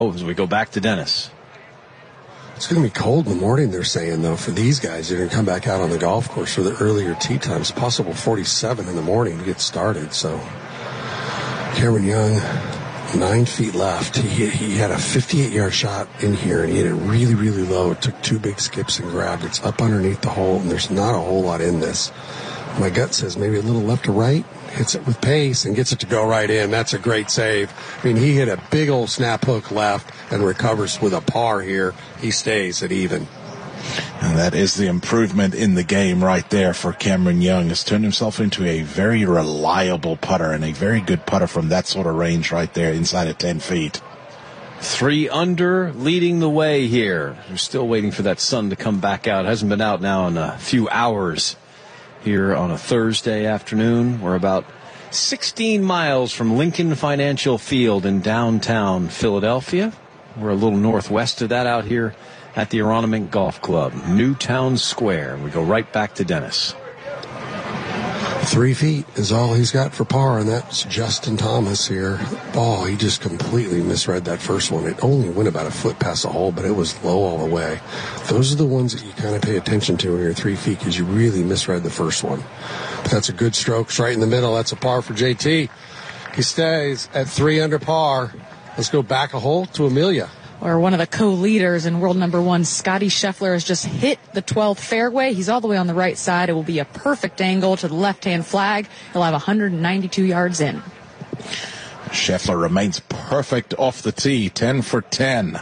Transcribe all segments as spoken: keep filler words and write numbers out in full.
Oh, as we go back to Dennis. It's going to be cold in the morning, they're saying, though, for these guys. They're going to come back out on the golf course for the earlier tee times. Possible forty-seven in the morning to get started. So Cameron Young, nine feet left. He, he had a fifty-eight yard shot in here, and he hit it really, really low. It took two big skips and grabbed. It's up underneath the hole, and there's not a whole lot in this. My gut says maybe a little left to right. Hits it with pace and gets it to go right in. That's a great save. I mean, he hit a big old snap hook left and recovers with a par here. He stays at even. And that is the improvement in the game right there for Cameron Young. Has turned himself into a very reliable putter and a very good putter from that sort of range right there inside of ten feet. Three under, leading the way here. We're still waiting for that sun to come back out. It hasn't been out now in a few hours. Here on a Thursday afternoon, we're about sixteen miles from Lincoln Financial Field in downtown Philadelphia. We're a little northwest of that out here at the Aronimink Golf Club, Newtown Square. We go right back to Dennis. Three feet is all he's got for par, and that's Justin Thomas here. Oh, he just completely misread that first one. It only went about a foot past the hole, but it was low all the way. Those are the ones that you kind of pay attention to when you're three feet, because you really misread the first one. But that's a good stroke. It's right in the middle. That's a par for J T. He stays at three under par. Let's go back a hole to Amelia. Or one of the co-leaders in world number one, Scotty Scheffler, has just hit the twelfth fairway. He's all the way on the right side. It will be a perfect angle to the left-hand flag. He'll have one hundred ninety-two yards in. Scheffler remains perfect off the tee, ten for ten.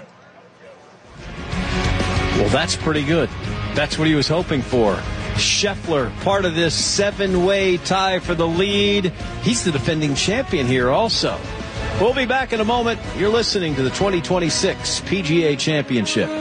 Well, that's pretty good. That's what he was hoping for. Scheffler, part of this seven-way tie for the lead. He's the defending champion here also. We'll be back in a moment. You're listening to the twenty twenty-six P G A Championship.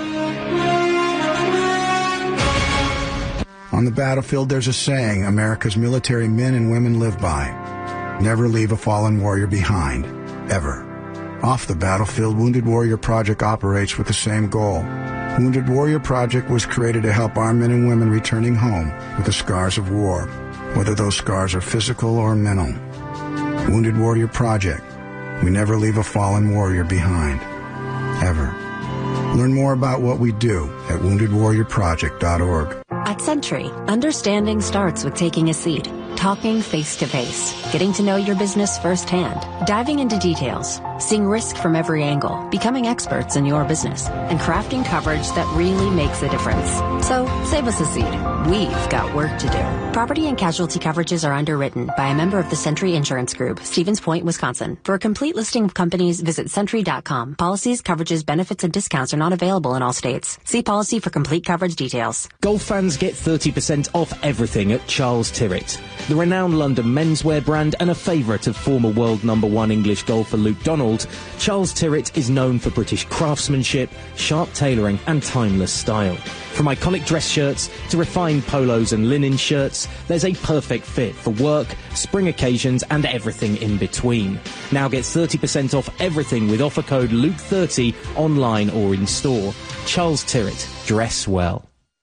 On the battlefield, there's a saying America's military men and women live by. Never leave a fallen warrior behind, ever. Off the battlefield, Wounded Warrior Project operates with the same goal. Wounded Warrior Project was created to help our men and women returning home with the scars of war, whether those scars are physical or mental. Wounded Warrior Project. We never leave a fallen warrior behind, ever. Learn more about what we do at wounded warrior project dot org. At Century, understanding starts with taking a seat, talking face-to-face, getting to know your business firsthand, diving into details, seeing risk from every angle, becoming experts in your business, and crafting coverage that really makes a difference. So, save us a seat. We've got work to do. Property and casualty coverages are underwritten by a member of the Century Insurance Group, Stevens Point, Wisconsin. For a complete listing of companies, visit century dot com. Policies, coverages, benefits, and discounts are not available in all states. See policy for complete coverage details. Golf fans get thirty percent off everything at Charles Tyrwhitt. The renowned London menswear brand and a favourite of former world number one English golfer Luke Donald, Charles Tyrwhitt is known for British craftsmanship, sharp tailoring and timeless style. From iconic dress shirts to refined polos and linen shirts, there's a perfect fit for work, spring occasions and everything in between. Now get thirty percent off everything with offer code Luke thirty online or in store. Charles Tyrwhitt. Dress well.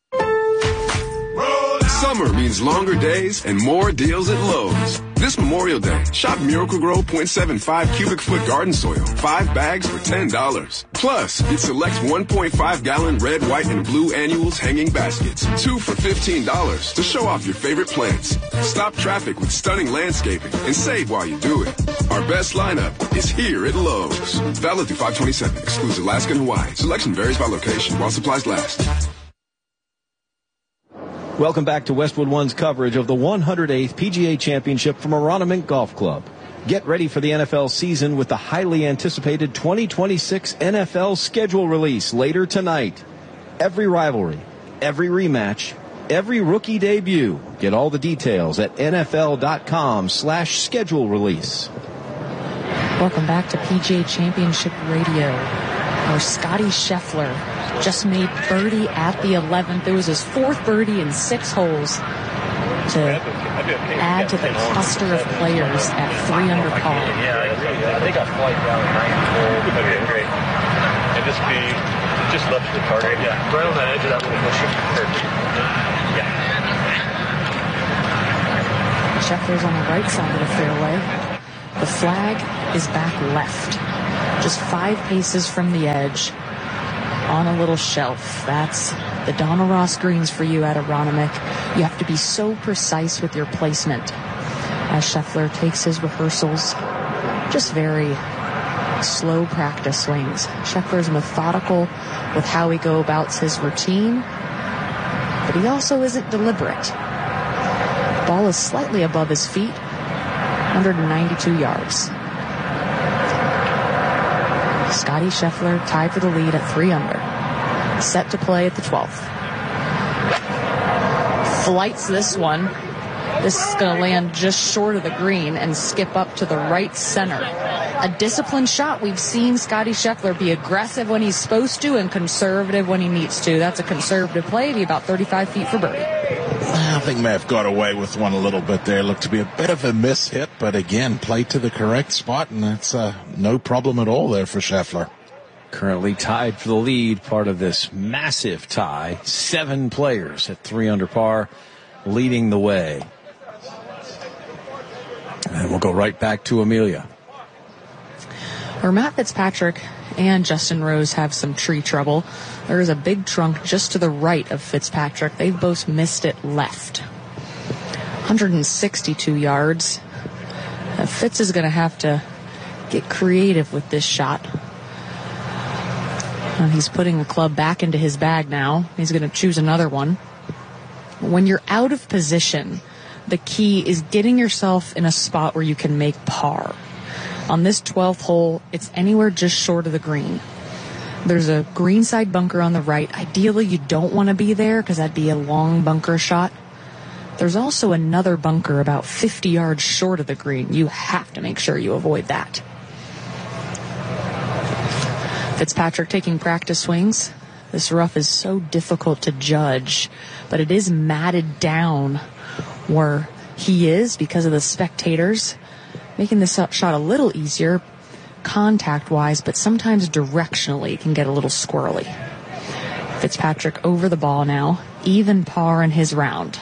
Summer means longer days and more deals at Lowe's. This Memorial Day, shop Miracle-Gro point seven five cubic foot garden soil, five bags for ten dollars. Plus, get select one point five gallon red, white, and blue annuals hanging baskets, two for fifteen dollars to show off your favorite plants. Stop traffic with stunning landscaping and save while you do it. Our best lineup is here at Lowe's. Valid through five twenty-seven, excludes Alaska and Hawaii. Selection varies by location while supplies last. Welcome back to Westwood One's coverage of the one hundred eighth P G A Championship from Aronimink Golf Club. Get ready for the N F L season with the highly anticipated twenty twenty-six N F L schedule release later tonight. Every rivalry, every rematch, every rookie debut. Get all the details at N F L dot com slash schedule release. Welcome back to P G A Championship Radio, where Scotty Scheffler just made birdie at the eleventh. It was his fourth birdie in six holes to add to the cluster of players at three under par. Yeah, I think I'll flight down nine hole. That'd be great. And just be just left the target. Yeah, right on that edge of that little bush. Perfect. Yeah. Scheffler's on the right side of the fairway. The flag is back left. just five paces from the edge on a little shelf. That's the Donna Ross greens for you at Aronimink. You have to be so precise with your placement. As Scheffler takes his rehearsals, just very slow practice swings. Scheffler's methodical with how he go about his routine, but he also isn't deliberate. Ball is slightly above his feet, one hundred ninety-two yards. Scotty Scheffler tied for the lead at three under. Set to play at the twelfth. Flights this one. This is going to land just short of the green and skip up to the right center. A disciplined shot. We've seen Scotty Scheffler be aggressive when he's supposed to and conservative when he needs to. That's a conservative play, be about thirty-five feet for birdie. I think may have got away with one a little bit there. Looked to be a bit of a miss hit, but again, played to the correct spot, and that's uh, no problem at all there for Scheffler. Currently tied for the lead, part of this massive tie. Seven players at three under par, leading the way. And we'll go right back to Amelia. Where Matt Fitzpatrick and Justin Rose have some tree trouble, there is a big trunk just to the right of Fitzpatrick. They've both missed it left. one hundred sixty-two yards. Now, Fitz is going to have to get creative with this shot. And he's putting the club back into his bag now. He's going to choose another one. When you're out of position, the key is getting yourself in a spot where you can make par. On this twelfth hole, it's anywhere just short of the green. There's a greenside bunker on the right. Ideally, you don't want to be there because that'd be a long bunker shot. There's also another bunker about fifty yards short of the green. You have to make sure you avoid that. Fitzpatrick taking practice swings. This rough is so difficult to judge, but it is matted down where he is because of the spectators, making this shot a little easier contact-wise, but sometimes directionally it can get a little squirrely. Fitzpatrick over the ball now, even par in his round.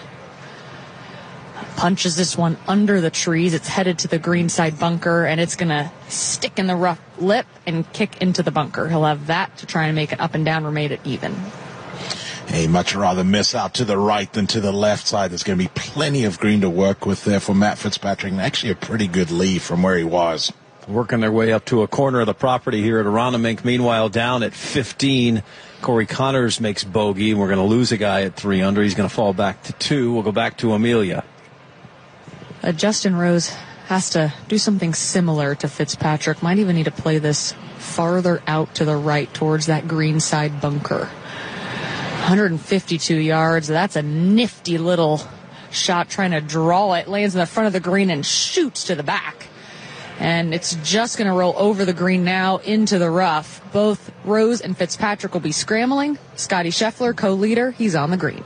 Punches this one under the trees. It's headed to the greenside bunker, and it's going to stick in the rough lip and kick into the bunker. He'll have that to try and make it up and down or made it even. Hey, much rather miss out to the right than to the left side. There's going to be plenty of green to work with there for Matt Fitzpatrick, and actually a pretty good lead from where he was. Working their way up to a corner of the property here at Aronimink. Meanwhile, down at fifteen, Corey Connors makes bogey, and we're going to lose a guy at three under. He's going to fall back to two. We'll go back to Amelia. Uh, Justin Rose has to do something similar to Fitzpatrick. Might even need to play this farther out to the right towards that greenside bunker. one hundred fifty-two yards. That's a nifty little shot trying to draw it. Lands in the front of the green and shoots to the back. And it's just going to roll over the green now into the rough. Both Rose and Fitzpatrick will be scrambling. Scotty Scheffler, co-leader, he's on the green.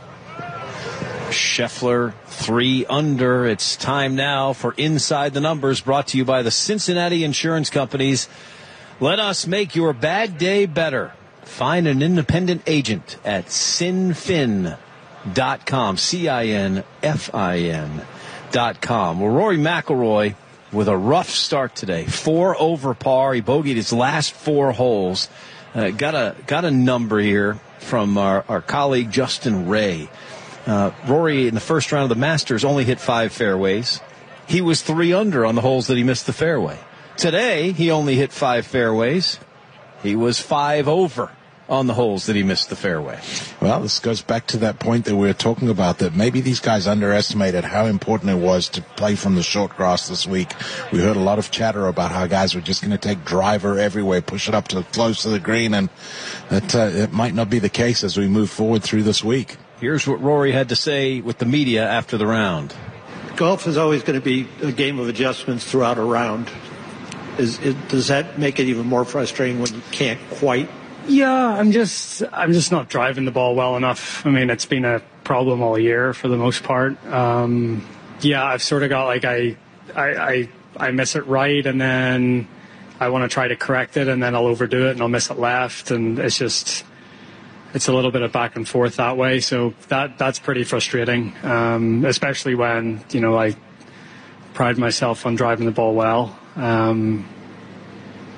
Scheffler, three under. It's time now for Inside the Numbers, brought to you by the Cincinnati Insurance Companies. Let us make your bad day better. Find an independent agent at cinfin dot com, C I N F I N dot com. Well, Rory McIlroy with a rough start today. Four over par. He bogeyed his last four holes. Uh, got a got a number here from our, our colleague Justin Ray. Uh, Rory, in the first round of the Masters, only hit five fairways. He was three under on the holes that he missed the fairway. Today, he only hit five fairways. He was five over on the holes that he missed the fairway. Well, this goes back to that point that we were talking about, that maybe these guys underestimated how important it was to play from the short grass this week. We heard a lot of chatter about how guys were just going to take driver everywhere, push it up to close to the green, and that uh, it might not be the case as we move forward through this week. Here's what Rory had to say with the media after the round. Golf is always going to be a game of adjustments throughout a round. Is it, does that make it even more frustrating when you can't quite? Yeah, I'm just I'm just not driving the ball well enough. I mean, it's been a problem all year for the most part. Um, yeah, I've sort of got like I, I I I miss it right, and then I want to try to correct it, and then I'll overdo it, and I'll miss it left, and it's just it's a little bit of back and forth that way. So that that's pretty frustrating, um, especially when you know I pride myself on driving the ball well. Um,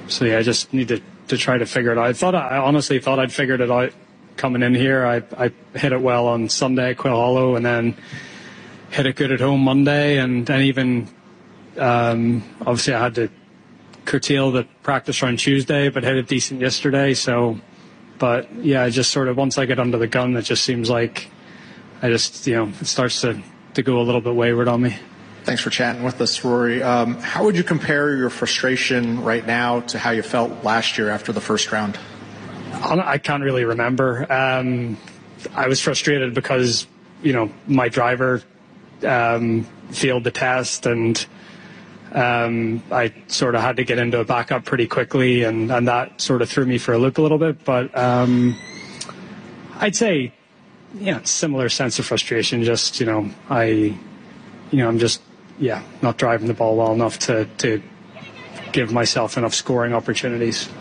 so yeah, I just need to, to try to figure it out. I thought I honestly thought I'd figured it out coming in here. I I hit it well on Sunday at Quill Hollow, and then hit it good at home Monday, and then even um, obviously I had to curtail the practice round Tuesday, but hit it decent yesterday. So, but yeah, I just sort of once I get under the gun, it just seems like I just you know it starts to to go a little bit wayward on me. Thanks for chatting with us, Rory. Um, how would you compare your frustration right now to how you felt last year after the first round? I can't really remember. Um, I was frustrated because, you know, my driver um, failed the test, and um, I sort of had to get into a backup pretty quickly, and, and that sort of threw me for a loop a little bit. But um, I'd say, yeah, similar sense of frustration. Just, you know, I, you know, I'm just, yeah, not driving the ball well enough to, to give myself enough scoring opportunities.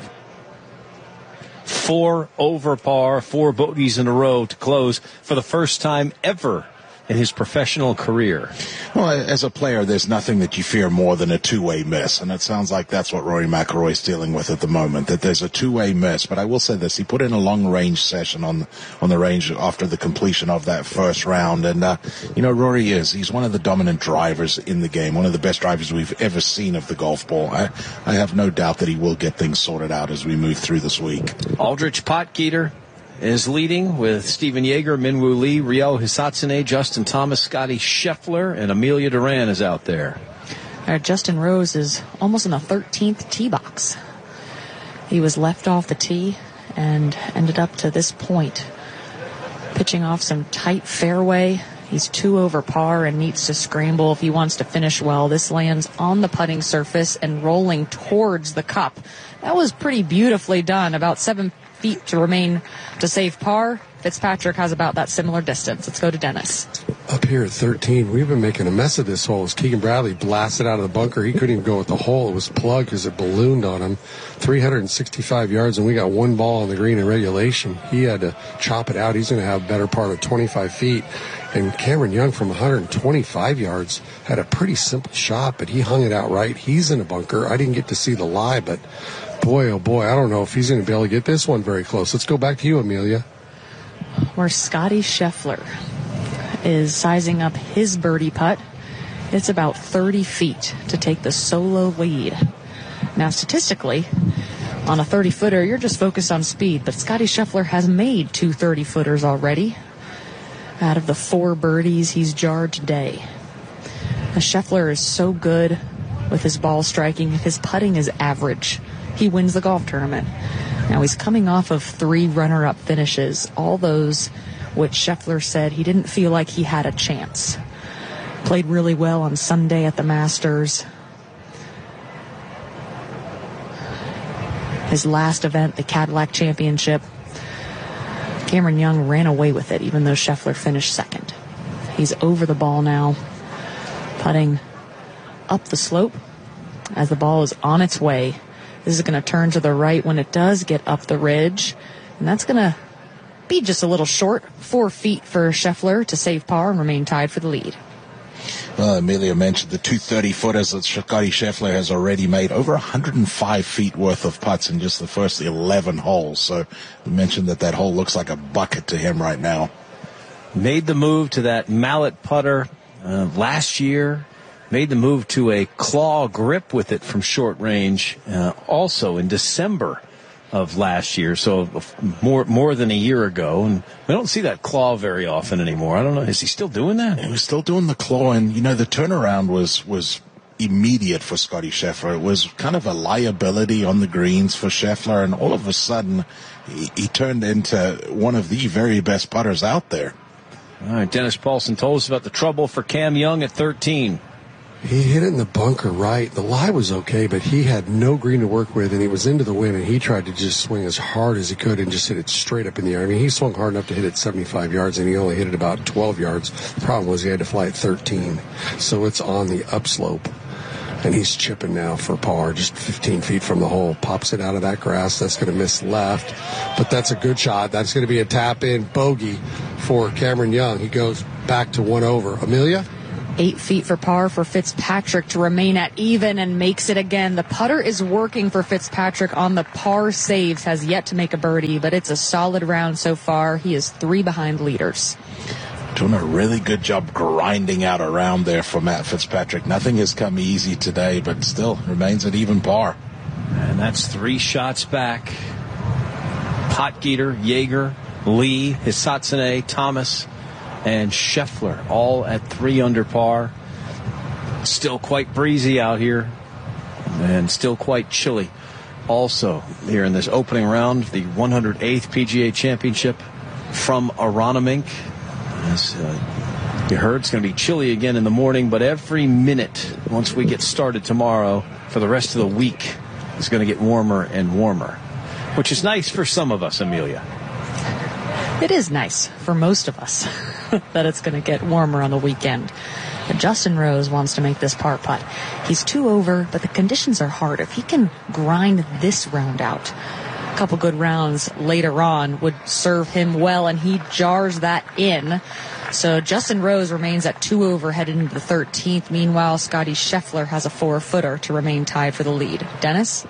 Four over par, four bogeys in a row to close for the first time ever in his professional career. Well, as a player, there's nothing that you fear more than a two-way miss, and it sounds like that's what Rory McIlroy's dealing with at the moment, that there's a two-way miss. But I will say this, he put in a long-range session on on the range after the completion of that first round, and, uh, you know, Rory is, he's one of the dominant drivers in the game, one of the best drivers we've ever seen of the golf ball. I, I have no doubt that he will get things sorted out as we move through this week. Aldrich Potgieter is leading with Stephen Yeager, Minwoo Lee, Ryo Hisatsune, Justin Thomas, Scotty Scheffler, and Amelia Duran is out there. Right, Justin Rose is almost in the thirteenth tee box. He was left off the tee and ended up to this point, pitching off some tight fairway. He's two over par and needs to scramble if he wants to finish well. This lands on the putting surface and rolling towards the cup. That was pretty beautifully done. About seven feet to remain to save par. Fitzpatrick has about that similar distance. Let's go to Dennis. Up here at thirteen, we've been making a mess of this hole. As Keegan Bradley blasted out of the bunker, he couldn't even go with the hole. It was plugged because it ballooned on him. three hundred sixty-five yards, and we got one ball on the green in regulation. He had to chop it out. He's going to have a better part of twenty-five feet. And Cameron Young from one hundred twenty-five yards had a pretty simple shot, but he hung it out right. He's in a bunker. I didn't get to see the lie, but boy, oh boy, I don't know if he's going to be able to get this one very close. Let's go back to you, Amelia. Where Scotty Scheffler is sizing up his birdie putt. It's about thirty feet to take the solo lead. Now, statistically, on a thirty-footer, you're just focused on speed, but Scotty Scheffler has made two thirty-footers already. Out of the four birdies he's jarred today. Now, Scheffler is so good with his ball striking. His putting is average. He wins the golf tournament. Now, he's coming off of three runner-up finishes, all those which Scheffler said he didn't feel like he had a chance. Played really well on Sunday at the Masters. His last event, the Cadillac Championship, Cameron Young ran away with it, even though Scheffler finished second. He's over the ball now, putting up the slope as the ball is on its way. This is going to turn to the right when it does get up the ridge, and that's going to be just a little short, four feet for Scheffler to save par and remain tied for the lead. Well, Amelia mentioned the two thirty-footers that Scotty Scheffler has already made, over one hundred five feet worth of putts in just the first eleven holes. So we mentioned that that hole looks like a bucket to him right now. Made the move to that mallet putter uh, last year. Made the move to a claw grip with it from short range uh, also in December of last year, so more more than a year ago. And we don't see that claw very often anymore. I don't know. Is he still doing that? He was still doing the claw, and, you know, the turnaround was was immediate for Scotty Scheffler. It was kind of a liability on the greens for Scheffler, and all of a sudden he, he turned into one of the very best putters out there. All right, Dennis Paulson told us about the trouble for Cam Young at thirteen. He hit it in the bunker right. The lie was okay, but he had no green to work with, and he was into the wind, and he tried to just swing as hard as he could and just hit it straight up in the air. I mean, he swung hard enough to hit it seventy-five yards, and he only hit it about twelve yards. The problem was he had to fly at thirteen, so it's on the upslope, and he's chipping now for par, just fifteen feet from the hole. Pops it out of that grass. That's going to miss left, but that's a good shot. That's going to be a tap-in bogey for Cameron Young. He goes back to one over. Amelia? Eight feet for par for Fitzpatrick to remain at even, and makes it again. The putter is working for Fitzpatrick on the par saves, has yet to make a birdie, but it's a solid round so far. He is three behind leaders. Doing a really good job grinding out a round there for Matt Fitzpatrick. Nothing has come easy today, but still remains at even par. And that's three shots back. Potgieter, Jaeger, Lee, Hisatsune, Thomas, and Scheffler, all at three under par. Still quite breezy out here, and still quite chilly. Also, here in this opening round, the one hundred eighth P G A Championship from Aronimink. As uh, you heard, it's going to be chilly again in the morning, but every minute, once we get started tomorrow, for the rest of the week, is going to get warmer and warmer, which is nice for some of us, Amelia. It is nice for most of us that it's going to get warmer on the weekend. But Justin Rose wants to make this par putt. He's two over, but the conditions are hard. If he can grind this round out, a couple good rounds later on would serve him well, and he jars that in. So Justin Rose remains at two over headed into the thirteenth. Meanwhile, Scotty Scheffler has a four-footer to remain tied for the lead. Dennis?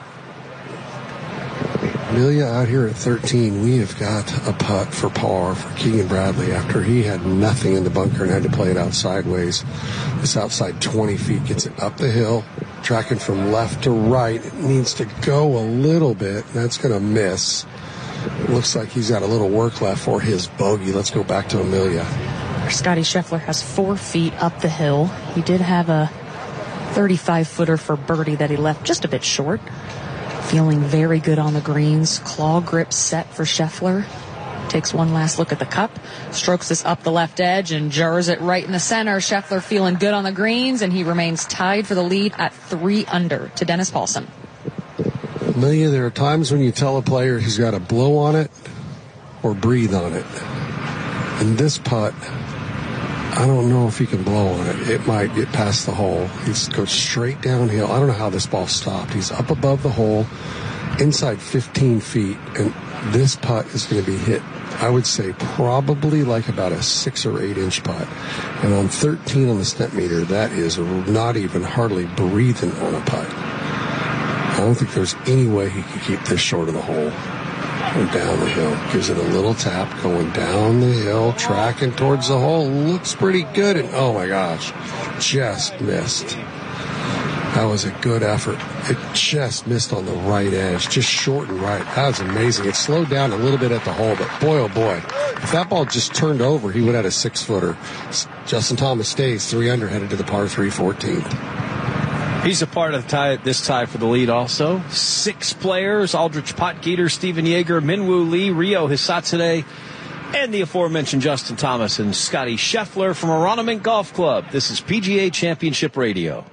Amelia, out here at thirteen, we have got a putt for par for Keegan Bradley after he had nothing in the bunker and had to play it out sideways. This outside twenty feet gets it up the hill, tracking from left to right. It needs to go a little bit. That's going to miss. It looks like he's got a little work left for his bogey. Let's go back to Amelia. Scotty Scheffler has four feet up the hill. He did have a thirty-five footer for birdie that he left just a bit short. Feeling very good on the greens. Claw grip set for Scheffler. Takes one last look at the cup. Strokes this up the left edge and jars it right in the center. Scheffler feeling good on the greens, and he remains tied for the lead at three under to Dennis Paulson. Amelia, there are times when you tell a player he's got to blow on it or breathe on it. In this putt, I don't know if he can blow on it. It might get past the hole. He's goes straight downhill. I don't know how this ball stopped. He's up above the hole, inside fifteen feet, and this putt is going to be hit, I would say, probably like about a six or eight inch putt. And on thirteen on the step meter, that is not even hardly breathing on a putt. I don't think there's any way he could keep this short of the hole. Going down the hill, gives it a little tap, going down the hill, tracking towards the hole, looks pretty good, and oh my gosh, just missed. That was a good effort. It just missed on the right edge, just short and right. That was amazing. It slowed down a little bit at the hole, but boy, oh boy, if that ball just turned over, he would have had a six-footer. Justin Thomas stays three under, headed to the par three fourteenth. He's a part of the tie, this tie for the lead also. Six players: Aldrich Potgieter, Stephen Jaeger, Minwoo Lee, Ryo Hisatsune, and the aforementioned Justin Thomas and Scotty Scheffler from Aronimink Golf Club. This is P G A Championship Radio.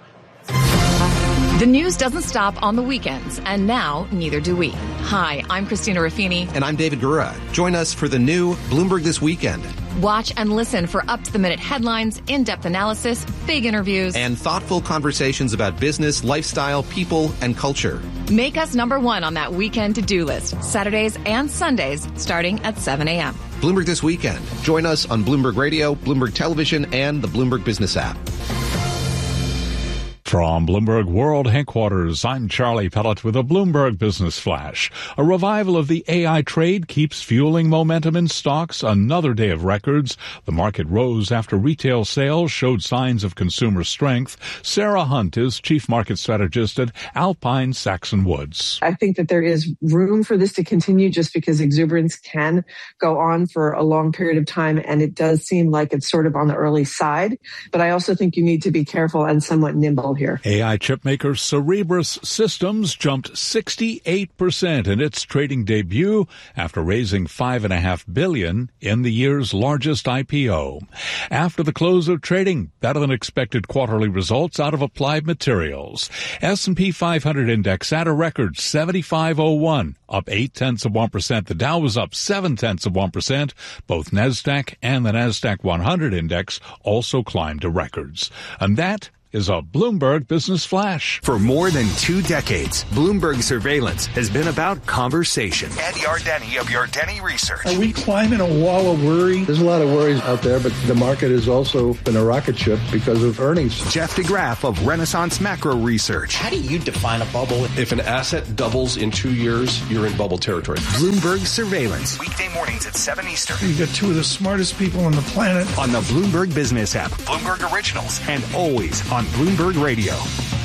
The news doesn't stop on the weekends, and now neither do we. Hi, I'm Christina Raffini. And I'm David Gura. Join us for the new Bloomberg This Weekend. Watch and listen for up-to-the-minute headlines, in-depth analysis, big interviews, and thoughtful conversations about business, lifestyle, people, and culture. Make us number one on that weekend to-do list, Saturdays and Sundays, starting at seven a.m. Bloomberg This Weekend. Join us on Bloomberg Radio, Bloomberg Television, and the Bloomberg Business app. From Bloomberg World Headquarters, I'm Charlie Pellet with a Bloomberg Business Flash. A revival of the A I trade keeps fueling momentum in stocks. Another day of records. The market rose after retail sales showed signs of consumer strength. Sarah Hunt is Chief Market Strategist at Alpine Saxon Woods. I think that there is room for this to continue just because exuberance can go on for a long period of time, and it does seem like it's sort of on the early side. But I also think you need to be careful and somewhat nimble here. A I chipmaker Cerebras Systems jumped sixty-eight percent in its trading debut after raising five point five billion dollars in the year's largest I P O. After the close of trading, better-than-expected quarterly results out of Applied Materials. S and P five hundred index at a record seventy-five oh one, up eight tenths of one percent. The Dow was up seven tenths of one percent. Both NASDAQ and the NASDAQ one hundred index also climbed to records. And that is a Bloomberg Business Flash. For more than two decades, Bloomberg Surveillance has been about conversation. Ed Yardeni of Yardeni Research. Are we climbing a wall of worry? There's a lot of worries out there, but the market has also been a rocket ship because of earnings. Jeff DeGraff of Renaissance Macro Research. How do you define a bubble? If an asset doubles in two years, you're in bubble territory. Bloomberg Surveillance. Weekday mornings at seven Eastern. You got two of the smartest people on the planet. On the Bloomberg Business app, Bloomberg Originals, and always on Bloomberg Radio.